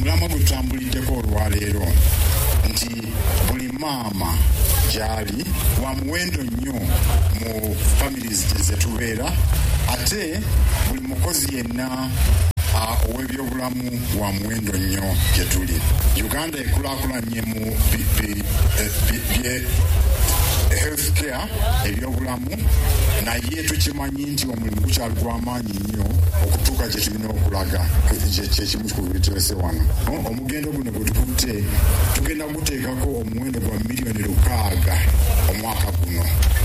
mulamwa gwe tutambuliddeko olwaleero nti buli maama gyali wa muwendo nnyo mu families zetubeera, ate buli mukozi yenna ow'ebyobulamu wa muwendo nnyo gye tuli. Uganda ekulaakulanye mu healthcare, ebyobulamu, naye tukimanyi nti omulimu gukyali gw'amaanyi nnyo okutuuka gye tulina okulaga. Kyekimu ku bitulese wano. Omugendo guno gwe tukutte tugenda guteekako omuwendo gwa miliyoni 600 omwaka guno.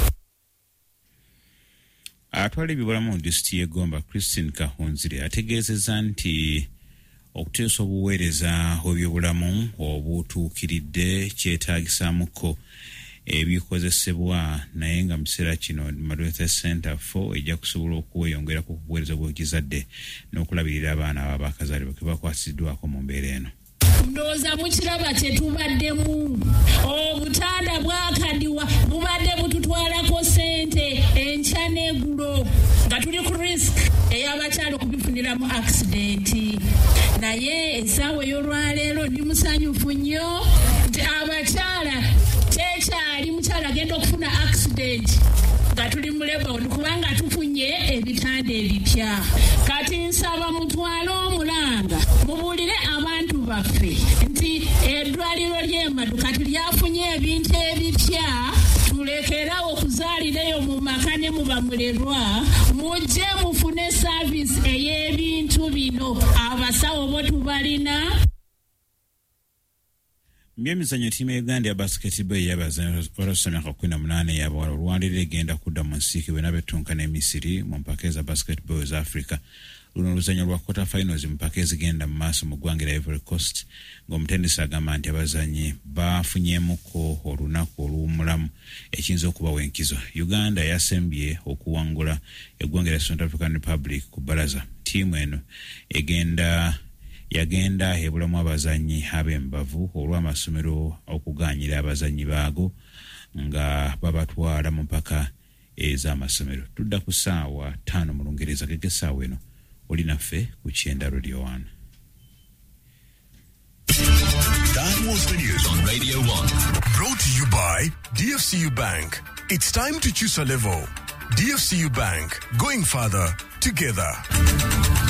Atwala ebyobulamu mu disitulikiti y'e Gomba, Christine Kahunzire ategeezezza nti okuteesa obuweereza bw'ebyobulamu obutuukiridde kyetaagisaamuko ebikozesebwa, naye nga mu kiseera kino Madureitha Center for ejja kusobola okweyongerako ku buweereza bw'ekizadde n'okulabirira abaana abakazaalibwa ke bakwasiddwako mu mbeera eno. Ndowooza mukiraba kyetubaddemu, obutanda bwakadiwa bubadde bututwalako ssente enkya n'eggulo nga tuli ku risk ey'abakyala okubifuniramu accidenti. Naye essaawa ey'olwaleero ndi musanyufu nnyo nti abakyala tekyali mukyala agenda okufuna accident nga tuli mu lebound kubanga tufunye ebitanda ebipya. Kati nsaba mutwale omulanga mubuulire abantu baffe nti eddwaliro ly'Emadu kati lyafunye ebintu ebipya, tulekerawo okuzaalireyo mu maka ne mu bamulerwa, mujje mufune saavisi ey'ebintu bino. Abasawo bo tubalina. Byemizanyo ttiimu ya Uganda ya basketball y'abazannyi abatasoma emyaka 18 ey'abawala olwandirira egenda kudda mu nsiike bwe n'abetunka ne Misiri mu mpaka eza basketball za Africa. Luno oluzanyo lwa quarter finals mu mpaka ezigenda mu maaso mu ggwanga lya Ivory Coast, ng'omutendesi agamba nti abazannyi bafunyeemuko olunaku olw'omulamu ekiyinza okubawa enkizo. Uganda yasembye okuwangula eggwanga lya Central African Republic ku bbalaza. Ttiimu eno yagenda ebulamu abazannyi ab'embavu olw'amasomero okuganyira abazannyi baago nga babatwala mu mpaka ez'amasomero. Tudda ku ssaawa 5 mu Lungereza, gege ssaawa eno oli naffe ku Kyenda Radio 1. That was the news on Radio 1. Brought to you by DFCU Bank. It's time to choose a level. DFCU Bank, going further together.